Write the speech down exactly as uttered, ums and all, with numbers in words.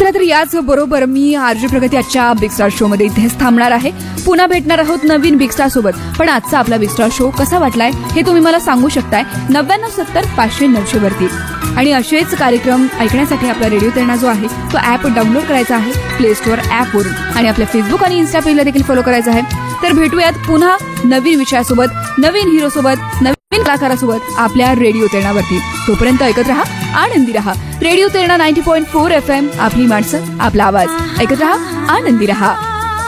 चला तर याच बरोबर मी आरजे प्रगती आजच्या बिग स्टार शो मध्ये इथेच थांबणार आहे. पुन्हा भेटणार आहोत नवीन बिग स्टार सोबत. पण आजचा आपला बिग स्टार शो कसा वाटलाय हे तुम्ही मला सांगू शकताय नव्याण्णव सत्तर पाचशे नऊशे वरती. आणि असेच कार्यक्रम ऐकण्यासाठी आपला रेडिओ तेरणा जो आहे तो ऍप डाउनलोड करायचा आहे प्ले स्टोअर ऍपवरून आणि आपल्या फेसबुक आणि इन्स्टा पेजला देखील फॉलो करायचा आहे. तर भेटूयात पुन्हा नवीन विषयासोबत, नवीन हिरो सोबत, नवीन कलाकारासोबत आपल्या रेडिओ तेरणावरती. तोपर्यंत ऐकत रहा, आनंदी रहा. Radio Terna ninety point four F M, आपली माणसं, आपला आवाज. ऐकत रहा, आनंदी रहा.